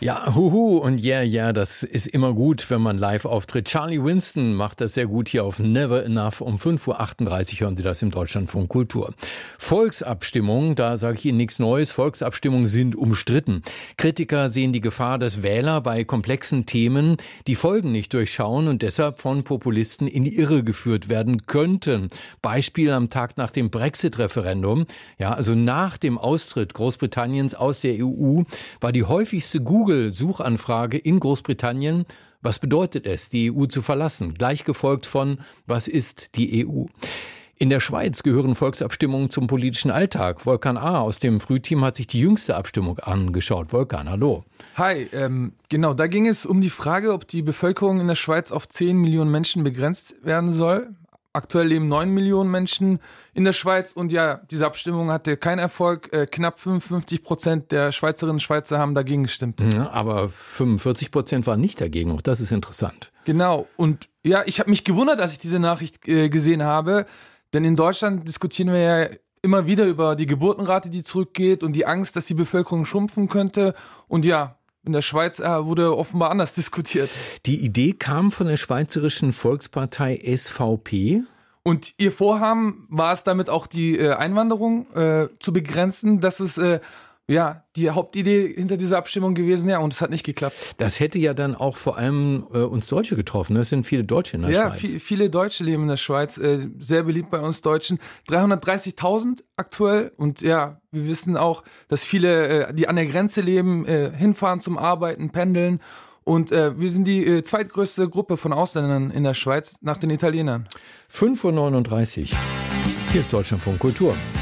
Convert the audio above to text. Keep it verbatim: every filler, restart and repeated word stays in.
Ja, huhu und yeah, yeah, das ist immer gut, wenn man live auftritt. Charlie Winston macht das sehr gut hier auf Never Enough. Um fünf Uhr achtunddreißig hören Sie das im Deutschlandfunk Kultur. Volksabstimmungen, da sage ich Ihnen nichts Neues. Volksabstimmungen sind umstritten. Kritiker sehen die Gefahr, dass Wähler bei komplexen Themen die Folgen nicht durchschauen und deshalb von Populisten in die Irre geführt werden könnten. Beispiel am Tag nach dem Brexit-Referendum. Ja, also nach dem Austritt Großbritanniens aus der E U war die häufigste Google Suchanfrage in Großbritannien: Was bedeutet es, die E U zu verlassen? Gleich gefolgt von: Was ist die E U? In der Schweiz gehören Volksabstimmungen zum politischen Alltag. Volkan A. aus dem Frühteam hat sich die jüngste Abstimmung angeschaut. Volkan, hallo. Hi, ähm, genau, da ging es um die Frage, ob die Bevölkerung in der Schweiz auf zehn Millionen Menschen begrenzt werden soll. Aktuell leben neun Millionen Menschen in der Schweiz und ja, diese Abstimmung hatte keinen Erfolg. Äh, knapp fünfundfünfzig Prozent der Schweizerinnen und Schweizer haben dagegen gestimmt. Ja, aber fünfundvierzig Prozent waren nicht dagegen. Auch das ist interessant. Genau. Und ja, ich habe mich gewundert, als ich diese Nachricht äh, gesehen habe. Denn in Deutschland diskutieren wir ja immer wieder über die Geburtenrate, die zurückgeht und die Angst, dass die Bevölkerung schrumpfen könnte. Und ja, in der Schweiz äh, wurde offenbar anders diskutiert. Die Idee kam von der Schweizerischen Volkspartei S V P. Und ihr Vorhaben war es damit auch, die äh, Einwanderung äh, zu begrenzen. Das ist äh, ja die Hauptidee hinter dieser Abstimmung gewesen. Ja, und es hat nicht geklappt. Das hätte ja dann auch vor allem äh, uns Deutsche getroffen. Es sind viele Deutsche in der ja, Schweiz. Ja, viele Deutsche leben in der Schweiz. Äh, sehr beliebt bei uns Deutschen. dreihundertdreißigtausend aktuell. Und ja, wir wissen auch, dass viele, äh, die an der Grenze leben, äh, hinfahren zum Arbeiten, pendeln. Und äh, wir sind die äh, zweitgrößte Gruppe von Ausländern in der Schweiz nach den Italienern. fünf Uhr neununddreißig. Hier ist Deutschlandfunk Kultur.